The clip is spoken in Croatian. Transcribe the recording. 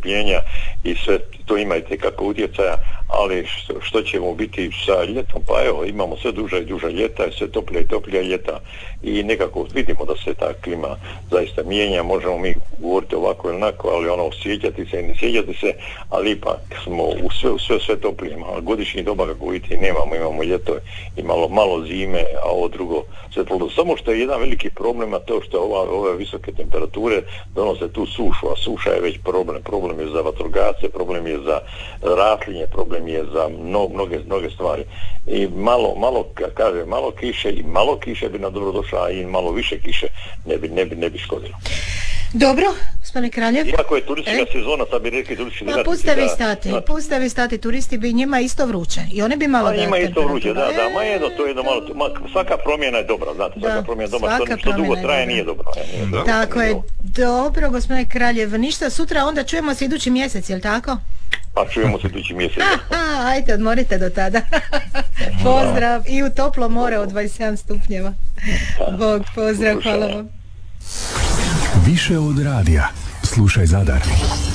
strpljenja i sve to ima itekako utjecaja, ali što ćemo biti sa ljetom? Pa evo, imamo sve duža i duža ljeta, sve toplija i toplija ljeta i nekako vidimo da se ta klima zaista mijenja, možemo mi govoriti ovako ili onako, ali ono, sjećati se i ne sjećati se, ali ipak smo u sve toplije, godišnji doba kako vidite imamo ljeto i malo zime, a ovo drugo sve plodo. Samo što je jedan veliki problem, a to što ove visoke temperature donose tu sušu, a suša je već problem je za vatrogasce, problem je za ratljenje, problem je za mnoge stvari. I malo kiše bi nam dobro došla, i malo više kiše ne bi škodilo. Dobro, gospodine Kraljev. Iako je turistička sezona, sad bi rekli turistički djelatnici. Puste vi stati, turisti bi, njima isto vruće i oni bi malo da njima isto vruće, da, to je malo, svaka promjena je dobra, znate, svaka promjena je dobra, što dugo traje nije dobro. Tako je, dobro, gospodine Kraljev, ništa, sutra onda čujemo se idući mjesec, jel tako? Pa čujemo se idući mjesec. Ajde, odmorite do tada. Pozdrav i u toplo more od 27 stupnjeva. Bog, pozdrav, hvala vam. Više od radija. Slušaj Zadar.